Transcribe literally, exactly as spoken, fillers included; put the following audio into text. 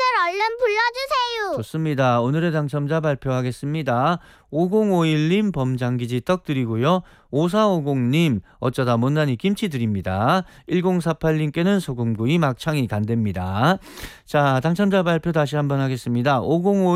얼른 불러주세요. 좋습니다. 오늘의 당첨자 발표하겠습니다. 오공오일 님 범장기지 떡 드리고요. 오사오공 님 어쩌다 못난이 김치 드립니다. 일공사팔 님께는 소금구이 막창이 간됩니다. 자, 당첨자 발표 다시 한번 하겠습니다. 오공오일